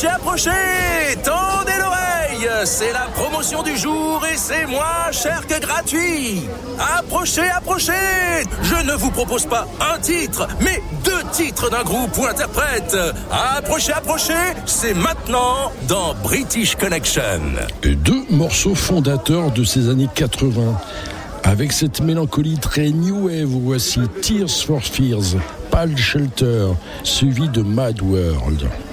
approchez, tendez l'oreille, c'est la promotion du jour et c'est moins cher que gratuit. Approchez, je ne vous propose pas un titre, mais 2 titres d'un groupe ou interprète. Approchez, c'est maintenant dans British Connection. Et 2 morceaux fondateurs de ces années 80. Avec cette mélancolie très new wave, voici Tears for Fears, Pal Shelter, suivi de Mad World.